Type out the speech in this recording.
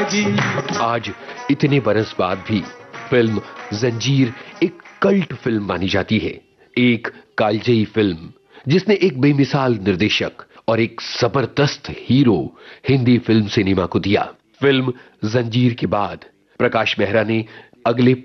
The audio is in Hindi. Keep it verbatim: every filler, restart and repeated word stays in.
जागी। आज इतने बरस बाद भी फिल्म जंजीर एक कल्ट फिल्म मानी जाती है। एक कालजयी फिल्म जिसने एक बेमिसाल निर्देशक और एक जबरदस्त हीरो हिंदी फिल्म सिनेमा को दिया। फिल्म जंजीर के बाद प्रकाश मेहरा ने अगले